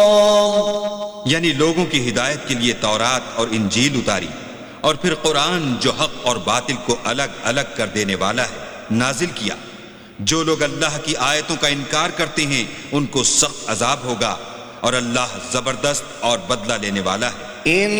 यानी लोगों की हिदायत के लिए तौरात और इंजील उतारी, और फिर कुरान जो हक और बातिल को अलग अलग कर देने वाला है नाजिल किया। जो लोग अल्लाह की आयतों का इनकार करते हैं उनको सख्त अजाब होगा, और अल्लाह जबरदस्त और बदला लेने वाला है।